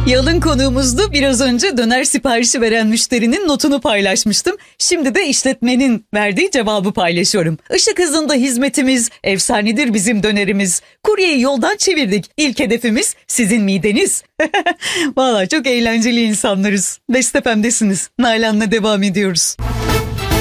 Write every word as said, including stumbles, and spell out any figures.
Yalın konuğumuzdu. Biraz önce döner siparişi veren müşterinin notunu paylaşmıştım. Şimdi de işletmenin verdiği cevabı paylaşıyorum. Işık hızında hizmetimiz, efsanedir bizim dönerimiz. Kuryeyi yoldan çevirdik. İlk hedefimiz sizin mideniz. Vallahi çok eğlenceli insanlarız. Best F M'desiniz. Nalan'la devam ediyoruz.